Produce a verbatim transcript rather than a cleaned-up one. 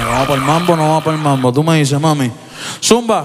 ¿Vamos para el mambo o no vamos para el mambo? Tú me dices, mami. Zumba.